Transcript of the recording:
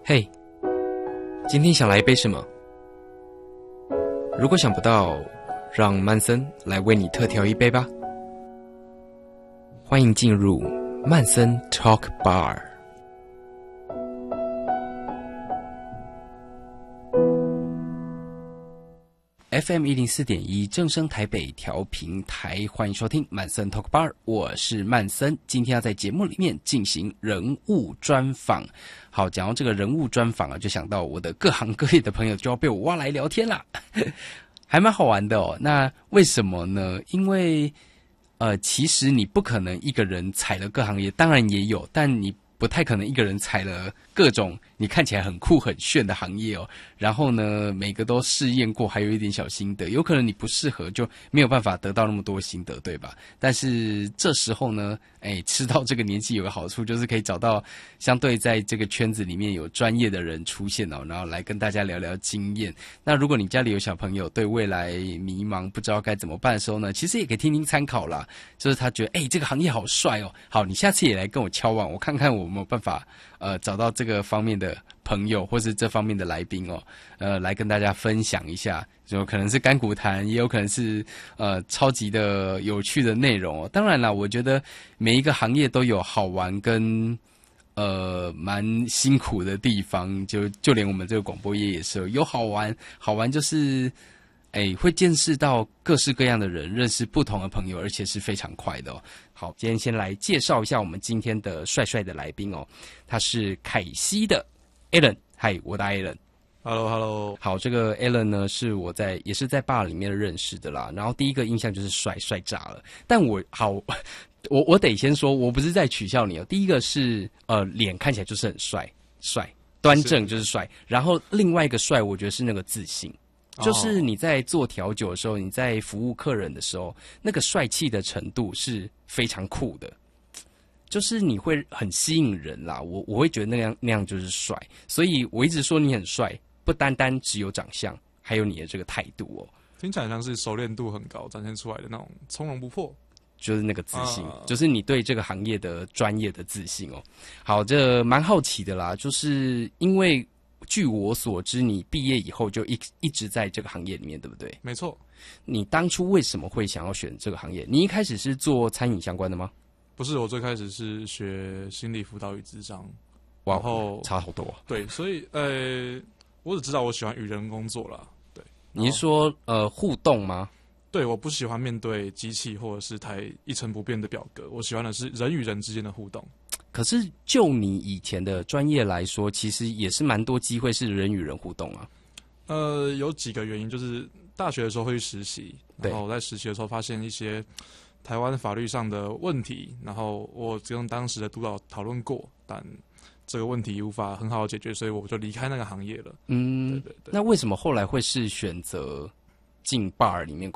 嘿，今天想来一杯什么？如果想不到，让曼森来为你特调一杯吧。欢迎进入曼森 Talk Bar。FM 104.1正声台北调频台，欢迎收听曼森 Talk Bar， 我是曼森。今天要在节目里面进行人物专访。好，讲到这个人物专访啊，就想到我的各行各业的朋友就要被我挖来聊天啦，还蛮好玩的哦。那为什么呢？因为其实你不可能一个人踩了各行业，当然也有，但你不太可能一个人踩了各种你看起来很酷很炫的行业哦，然后呢每个都试验过，还有一点小心得，有可能你不适合就没有办法得到那么多心得，对吧？但是这时候呢，吃到这个年纪有个好处，就是可以找到相对在这个圈子里面有专业的人出现哦，然后来跟大家聊聊经验。那如果你家里有小朋友对未来迷茫不知道该怎么办的时候呢，其实也可以听听参考啦，就是他觉得这个行业好帅哦，好，你下次也来跟我敲碗，我看看我有没有办法找到这个方面的朋友或是这方面的来宾哦，来跟大家分享一下，就可能是甘苦谈，也有可能是超级的有趣的内容哦。当然啦，我觉得每一个行业都有好玩跟蛮辛苦的地方，就连我们这个广播业也是有好玩，好玩就是会见识到各式各样的人，认识不同的朋友，而且是非常快的哦。好，今天先来介绍一下我们今天的帅帅的来宾哦，他是凯西的 Alan， 嗨，我的 Alan。Hello， 好，这个 Alan 呢是我也是在 bar 里面认识的啦。然后第一个印象就是帅炸了，但我得先说，我不是在取笑你哦。第一个是脸看起来就是很帅，端正就是帅。然后另外一个帅，我觉得是那个自信。就是你在做调酒的时候，你在服务客人的时候，那个帅气的程度是非常酷的，就是你会很吸引人啦。我会觉得那样就是帅，所以我一直说你很帅，不单单只有长相，还有你的这个态度哦。 听起来像是熟练度很高，展现出来的那种从容不迫， 就是那个自信，就是你对这个行业的专业的自信哦。好，这蛮好奇的啦，就是因为据我所知，你毕业以后就一直在这个行业里面，对不对？ 没错。 你当初为什么会想要选这个行业？你一开始是做餐饮相关的吗？ 不是，我最开始是学心理辅导与諮商， 然后差好多。 对，所以我只知道我喜欢与人工作啦。对， 你是说互动吗？ 对，我不喜欢面对机器或者是一成不变的表格，我喜欢的是人与人之间的互动。 可是就你以前的专业来说，其实也是蛮多机会是人与人互动啊。 有几个原因，就是大学的时候会去实习，然后在实习的时候发现一些台湾法律上的问题，然后我跟当时的督导讨论过，但这个问题无法很好的解决，所以我就离开那个行业了。对。 那为什么后来会是选择进 bar 里面